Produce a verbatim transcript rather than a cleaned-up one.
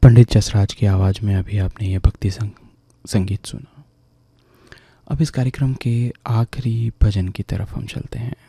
पंडित जसराज की आवाज़ में अभी आपने ये भक्ति संग, संगीत सुना। अब इस कार्यक्रम के आखिरी भजन की तरफ हम चलते हैं।